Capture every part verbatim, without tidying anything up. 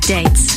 Dates.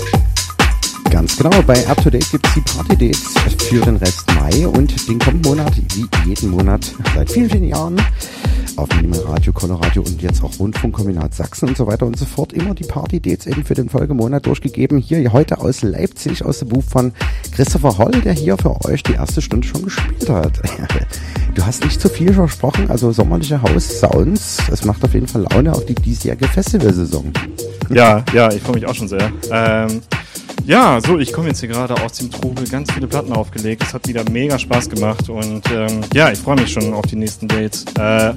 Ganz genau, bei Up to Date gibt es die Party-Dates für den Rest Mai und den kommenden Monat, wie jeden Monat, seit vielen, vielen Jahren, auf Minimal Radio, Coloradio und jetzt auch Rundfunkkombinat Sachsen und so weiter und so fort, immer die Party-Dates eben für den Folgemonat durchgegeben. Hier heute aus Leipzig, aus dem Buch von Christopher Holl, der hier für euch die erste Stunde schon gespielt hat. Du hast nicht zu viel versprochen, also sommerliche House-Sounds, es macht auf jeden Fall Laune auf die diesjährige Festivalsaison. Ja, ja, ich freue mich auch schon sehr. Ähm, ja, so, ich komme jetzt hier gerade aus dem Trubel, ganz viele Platten aufgelegt. Es hat wieder mega Spaß gemacht und ähm, ja, ich freue mich schon auf die nächsten Dates. Äh,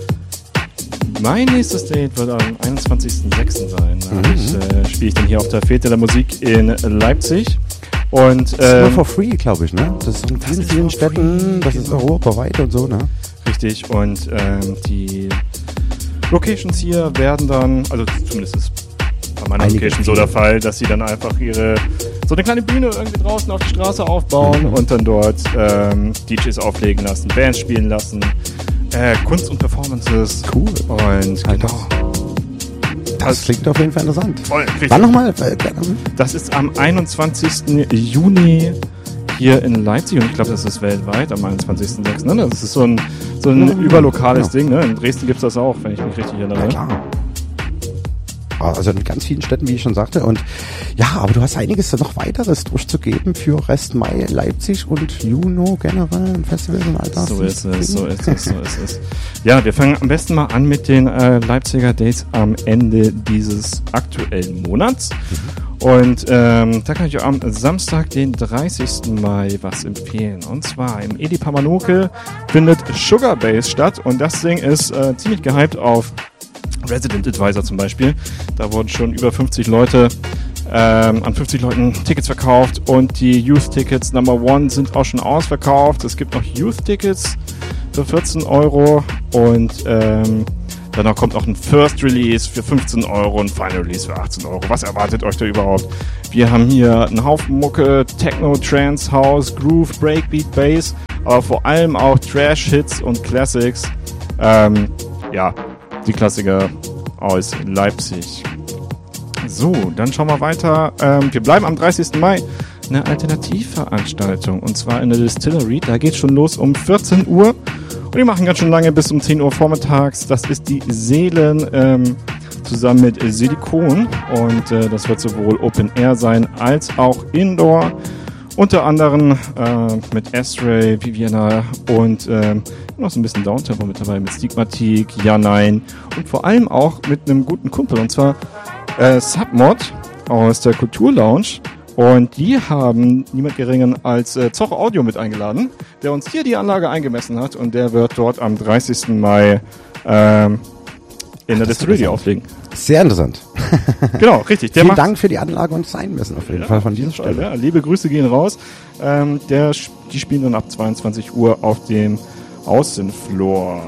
mein nächstes Date wird am einundzwanzigsten sechsten sein. Da mhm. ich, äh, spiele ich dann hier auf der Fete der Musik in Leipzig. Und, das ist nur for free, glaube ich, ne? Das ist in vielen, vielen Städten, das ist europaweit und so, ne? Richtig, und ähm, die Locations hier werden dann, also zumindest ist bei meiner Einige Location so der Fall, dass sie dann einfach ihre, so eine kleine Bühne irgendwie draußen auf die Straße aufbauen mhm. und dann dort ähm, D Js auflegen lassen, Bands spielen lassen, äh, Kunst und Performances. Cool. Und halt genau. Das, das klingt auf jeden Fall interessant. Voll, wann nochmal? Das ist am einundzwanzigsten Juni hier in Leipzig und ich glaube, das ist weltweit am einundzwanzigsten sechsten Ne? Das ist so ein, so ein mhm. überlokales ja. Ding. Ne? In Dresden gibt es das auch, wenn ich mich richtig erinnere. Ja, klar. Also in ganz vielen Städten, wie ich schon sagte. Und ja, aber du hast einiges noch weiteres durchzugeben für Rest Mai, Leipzig und Juno generell, ein Festival und all das. So ist es, so ist es, so ist es. Ja, wir fangen am besten mal an mit den äh, Leipziger Dates am Ende dieses aktuellen Monats. Mhm. Und ähm, da kann ich am Samstag, den dreißigsten Mai, was empfehlen. Und zwar im Edi Pamanoke findet Sugar Bass statt. Und das Ding ist äh, ziemlich gehypt auf Resident Advisor zum Beispiel. Da wurden schon über fünfzig Leute, ähm, an fünfzig Leuten Tickets verkauft und die Youth-Tickets Number One sind auch schon ausverkauft. Es gibt noch Youth-Tickets für vierzehn Euro und ähm, danach kommt auch ein First Release für fünfzehn Euro und Final Release für achtzehn Euro. Was erwartet euch da überhaupt? Wir haben hier einen Haufen Mucke, Techno, Trance, House, Groove, Breakbeat, Bass, aber vor allem auch Trash-Hits und Classics. Ähm, ja, die Klassiker aus Leipzig. So, dann schauen wir weiter. Ähm, wir bleiben am dreißigsten Mai. Eine Alternativveranstaltung. Und zwar in der Distillery. Da geht schon los um vierzehn Uhr. Und die machen ganz schön lange bis um zehn Uhr vormittags. Das ist die Seelen ähm, zusammen mit Silikon. Und äh, das wird sowohl Open Air sein als auch Indoor. Unter anderem äh, mit Astray, Viviana und ähm, noch so ein bisschen Downtempo mit dabei, mit Stigmatik, Ja, Nein und vor allem auch mit einem guten Kumpel und zwar äh, Submod aus der Kulturlounge und die haben niemand geringeren als äh, Zoch Audio mit eingeladen, der uns hier die Anlage eingemessen hat und der wird dort am dreißigsten Mai ähm, in der Distillery auflegen. Sehr interessant. Genau, richtig. Der Vielen macht Dank für die Anlage und das Einmessen auf jeden ja, Fall von dieser Stelle. Ja, liebe Grüße gehen raus. Ähm, der, die spielen dann ab zweiundzwanzig Uhr auf dem Außenfloor.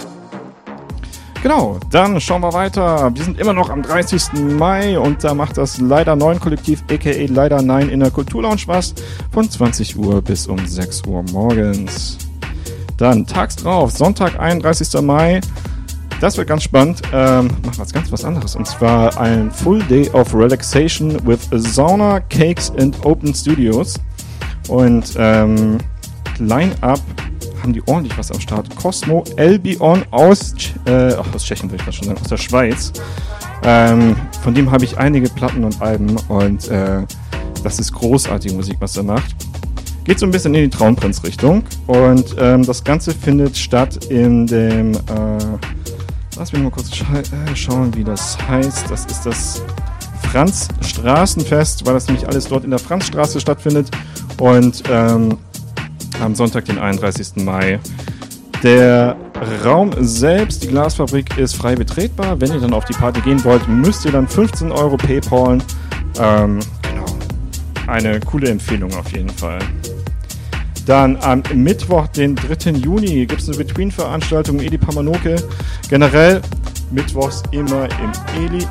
Genau, dann schauen wir weiter. Wir sind immer noch am dreißigsten Mai und da macht das Leider neun Kollektiv, aka Leider neun in der Kulturlounge was, von zwanzig Uhr bis um sechs Uhr morgens. Dann tags drauf, Sonntag, einunddreißigsten Mai. Das wird ganz spannend. Ähm, machen wir jetzt ganz was anderes. Und zwar ein Full Day of Relaxation with Sauna, Cakes and Open Studios. Und ähm, Line-Up haben die ordentlich was am Start. Cosmo, Albion aus, äh, ach, aus Tschechien will ich das schon sagen, aus der Schweiz. Ähm, von dem habe ich einige Platten und Alben und äh, das ist großartige Musik, was er macht. Geht so ein bisschen in die Traumprinz-Richtung und ähm, das Ganze findet statt in dem, äh, lass mich mal kurz scha- äh, schauen, wie das heißt. Das ist das Franz-Straßenfest, weil das nämlich alles dort in der Franzstraße stattfindet und ähm, am Sonntag, den einunddreißigsten Mai. Der Raum selbst, die Glasfabrik, ist frei betretbar. Wenn ihr dann auf die Party gehen wollt, müsst ihr dann fünfzehn Euro PayPalen. Ähm, genau. Eine coole Empfehlung auf jeden Fall. Dann am Mittwoch, den dritten Juni, gibt es eine Between-Veranstaltung im Edi Pamanoke. Generell mittwochs immer im Eli.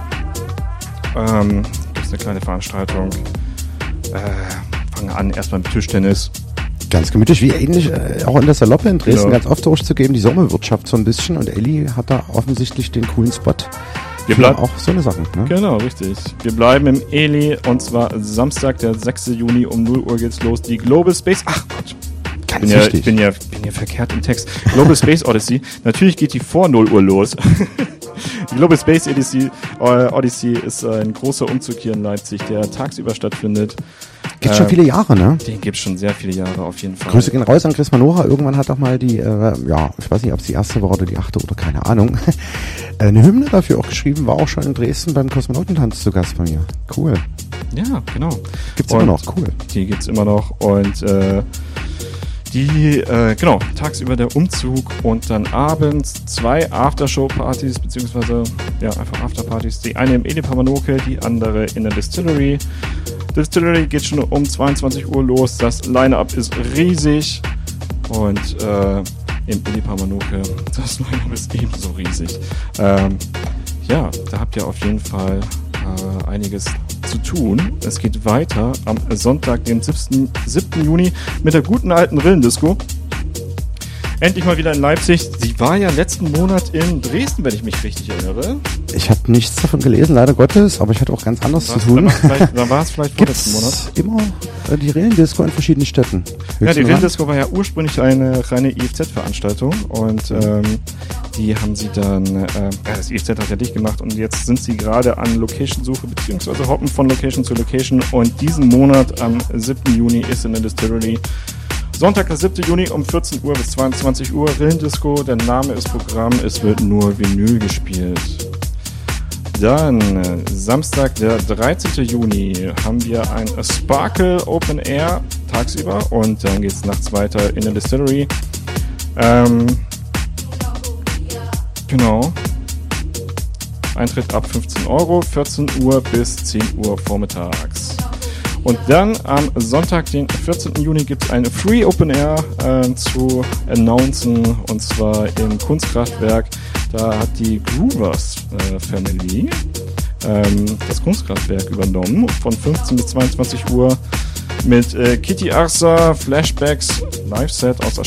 Ähm, gibt es eine kleine Veranstaltung. Äh, fangen an erstmal mit Tischtennis. Ganz gemütlich, wie ähnlich äh, auch in der Saloppe in Dresden, ja. ganz oft durchzugeben, die Sommerwirtschaft so ein bisschen. Und Elli hat da offensichtlich den coolen Spot. Wir bleiben auch so eine Sache. Ne? Genau, richtig. Wir bleiben im Eli und zwar Samstag, der sechster Juni um null Uhr geht's los. Die Global Space... Ach Gott. Ganz bin ja, wichtig. ich bin ja, bin ja verkehrt im Text. Global Space Odyssey. Natürlich geht die vor null Uhr los. Die Global Space Odyssey, äh, Odyssey ist ein großer Umzug hier in Leipzig, der tagsüber stattfindet. Gibt's äh, schon viele Jahre, ne? Den gibt's schon sehr viele Jahre auf jeden Fall. Grüße gehen raus an Chris Manora. Irgendwann hat doch mal die, äh, ja, ich weiß nicht, ob es die erste war oder die achte oder keine Ahnung, eine Hymne dafür auch geschrieben, war auch schon in Dresden beim Kosmonautentanz zu Gast bei mir. Cool. Ja, genau. Gibt's und immer noch, cool. Die gibt's immer noch und äh, die, äh, genau, tagsüber der Umzug und dann abends zwei Aftershow-Partys, beziehungsweise, ja, einfach Afterpartys. Die eine im Eli Pamanoke, die andere in der Distillery. Distillery geht schon um zweiundzwanzig Uhr los. Das Line-Up ist riesig. Und äh, im Eli Pamanoke, das Line-Up ist ebenso riesig. Ähm, ja, da habt ihr auf jeden Fall äh, einiges zu tun. Es geht weiter am Sonntag, den siebten Juni mit der guten alten Rillendisco. Endlich mal wieder in Leipzig. Sie war ja letzten Monat in Dresden, wenn ich mich richtig erinnere. Ich habe nichts davon gelesen, leider Gottes, aber ich hatte auch ganz anderes War's, zu tun. Da war es vielleicht vorletzten Monat. Immer äh, die Rillendisco in verschiedenen Städten. Ja, die Rillendisco war ja ursprünglich eine reine I F Z-Veranstaltung und ähm, die haben sie dann, äh, ja, das I F Z hat ja dicht gemacht und jetzt sind sie gerade an Location-Suche beziehungsweise hoppen von Location zu Location und diesen Monat am siebten Juni ist in der Distillery Sonntag, der siebte Juni um vierzehn Uhr bis zweiundzwanzig Uhr, Rillendisco, der Name ist Programm, es wird nur Vinyl gespielt. Dann äh, Samstag, der dreizehnten Juni, haben wir ein Sparkle Open Air tagsüber und dann geht's nachts weiter in der Distillery. Ähm, genau. Eintritt ab fünfzehn Euro, vierzehn Uhr bis zehn Uhr vormittags. Und dann am Sonntag, den vierzehnten Juni, gibt es ein Free Open Air äh, zu announcen, und zwar im Kunstkraftwerk. Da hat die Groovers äh, Family ähm, das Kunstkraftwerk übernommen, von fünfzehn bis zweiundzwanzig Uhr mit äh, Kitty Arsa, Flashbacks, Live-Set aus